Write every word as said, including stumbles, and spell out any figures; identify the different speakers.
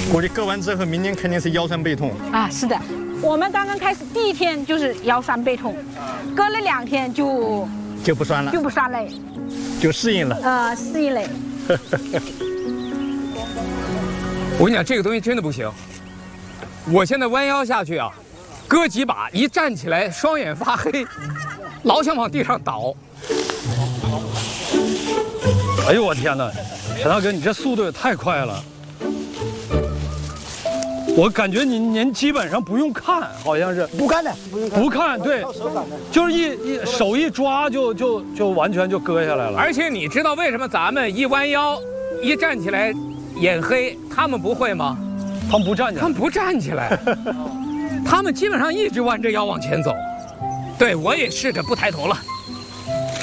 Speaker 1: 估计割完之后，明天肯定是腰酸背痛
Speaker 2: 啊。是的，我们刚刚开始第一天就是腰酸背痛，割了两天就
Speaker 1: 就不酸了，
Speaker 2: 就不酸了，
Speaker 1: 就适应了。
Speaker 2: 呃，适应了。
Speaker 3: 我跟你讲，这个东西真的不行。我现在弯腰下去啊，割几把，一站起来双眼发黑，老想往地上倒。
Speaker 4: 哎呦我天哪，沈大哥，你这速度也太快了！我感觉您您基本上不用看，好像是
Speaker 5: 不看的，不用看，
Speaker 4: 不看，对，就是一一手一抓就就就完全就割下来了。
Speaker 3: 而且你知道为什么咱们一弯腰，一站起来眼黑，他们不会吗？
Speaker 4: 他们不站起来，
Speaker 3: 他们不站起来，他们基本上一直弯着腰往前走。对，我也试着不抬头了。